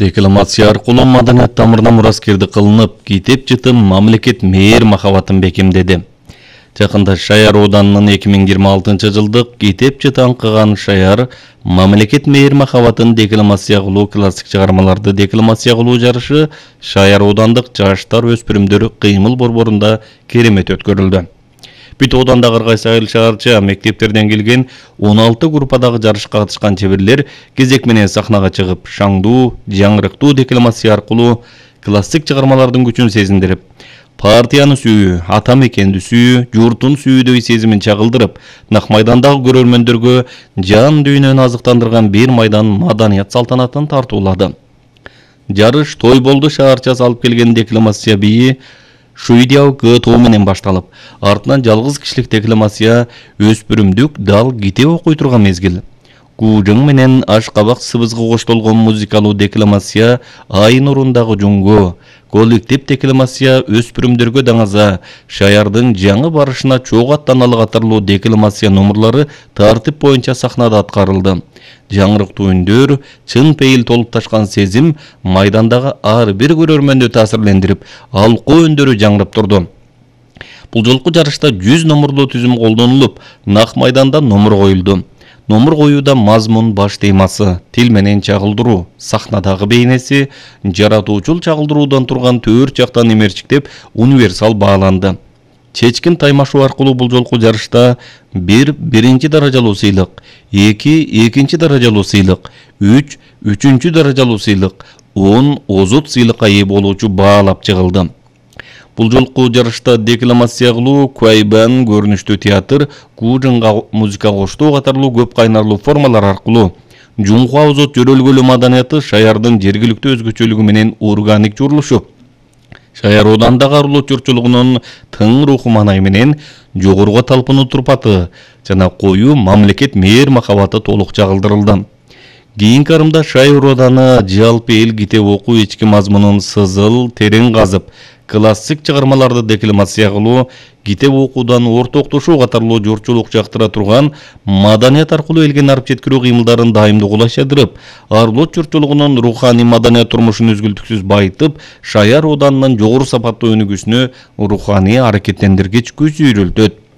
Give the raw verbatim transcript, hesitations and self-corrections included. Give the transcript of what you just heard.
Декламация аркылуу маданият тамырына мураскерди кылынып, китеп жытым мамлекет мээр махабатын бекемдеди. Жакында Шаяр Ауданынын эки миң жыйырма алтынчы жылдык китеп жытан кыган Шаяр мамлекет мээр махабатын декламация кылуу классик чыгармаларды декламация кылуу жарышы Шаяр Аудандык жаштар өспүрүмдөр кыймыл борборунда керемет өткөрүлдү. Бүт Аудандагы ар кайсы айыл шаарча мектептерден келген он алты группадагы жарышка катышкан чеберлер кезек менен сахнага чыгып, шаңдуу, жаңырыктуу декламация аркылуу классик чыгармалардын күчүн сезиндирип, партияны сүйүү, ата мекенди сүйүү, журтун сүйүүдөй сезимин чагылдырып, нак майдандагы көрөрмөндөргө жан дүйнөнү азыктандырган бир майдан маданият салтанатын тартуулады. Жарыш той болду шаарчасы алып келген декламация бийи Шуйдяу кытуу менен башталып, артынан жалгыз кишилик декламация өспүрүмдүк дал китеп окуй турган мезгил. Кужың менен ашкабак сыбызгы коштолгон музыкалуу декламация ай нурундагы жуңго, коллектив декламация өспүрүмдөргө даңаза, Шаярдын жаңы барышына чогуу аттаналы катарлуу декламация номурлары тартип боюнча сахнада аткарылды. Жаңырыктуу үндөр, чын пейил толуп ташкан сезим майдандагы ар бир көрөрмөндү таасирлендирип, алкуу үндөрү жаңырып турду. Бул жолку жарышта жүз номурлуу түзүм колдонулуп, нак майданда номур коюлду. Номур коюуда мазмун баш темасы, тил менен чагылдыруу, сахнадагы бейнеси, жаратуучул чагылдыруудан турган төрт жактан эмерчиктеп универсал бааланды. Чечкин таймашуу аркылуу бул жолку жарышта бир биринчи даражалуу сыйлык, эки экинчи даражалуу сыйлык, үч үчүнчү даражалуу сыйлык, он озут сыйлыкка ээ болуучу баалап чыгылды. Бул жолку жарышта декламация кылуу, куайбан, көрүнүштүү театр, кужыңга музыка коштоо катарлуу көп кайнарлуу формалар аркылуу жумку озот жөрөлгөлүү маданияты Шаярдын жергиликтүү өзгөчөлүгү менен органик журулушу. Шаяр Аудандагы арулут журтчулугунун тың руху манай менен жогорго талпынуу турпаты жана коюу мамлекет мээр махабаты толук чагылдырылды. Кийинки арымда Шаяр Ауданы жалпы эл китеп окуу ички мазмунун сызыл, терең казып, классик чыгармаларды декламация кылуу, китеп окуудан ортоктошуу катарлуу журтчулук жактыра турган маданият аркылуу элге арып жеткирүү кыймылдарын дайымдуу кулайшадырып, арулут журтчулугунун руханий маданият турмушун үзгүлтүксүз байытып, Шаяр Ауданынын жогору сапаттуу өнүгүүсүнө руханий аракеттендиргич күч үйрөлтөт.